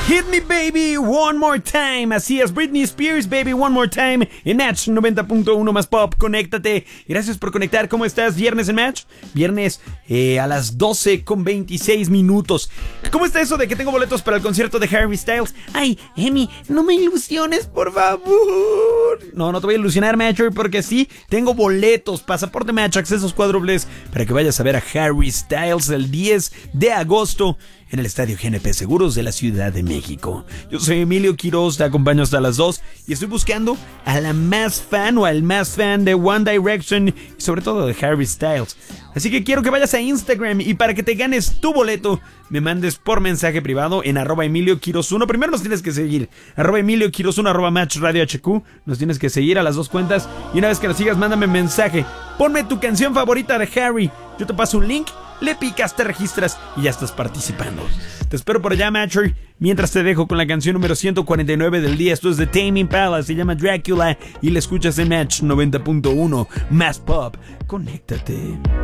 Hit Me Baby One More Time. Así es, Britney Spears, Baby One More Time en Match 90.1 más Pop. Conéctate. Gracias por conectar. ¿Cómo estás? Viernes en Match. Viernes a las 12:26. ¿Cómo está eso de que tengo boletos para el concierto de Harry Styles? Ay, Emi, no me ilusiones, por favor. No te voy a ilusionar, Matcher, porque sí, tengo boletos, pasaporte Match, accesos cuádruples para que vayas a ver a Harry Styles el 10 de agosto en el Estadio GNP Seguros de la Ciudad de México. Yo soy Emilio Quiroz, te acompaño hasta las 2 y estoy buscando a la más fan o al más fan de One Direction y sobre todo de Harry Styles. Así que quiero que vayas a Instagram y para que te ganes tu boleto, me mandes por mensaje privado en @EmilioQuiroz1. Primero nos tienes que seguir, @EmilioQuiroz1, @Match Radio HQ. Nos tienes que seguir a las dos cuentas y una vez que nos sigas, mándame mensaje. Ponme tu canción favorita de Harry. Yo te paso un link, le picas, te registras y ya estás participando. Te espero por allá, Matcher. Mientras te dejo con la canción número 149 del día. Esto es de Tame Impala, se llama Dracula y la escuchas en Match 90.1 más Pop. Conéctate.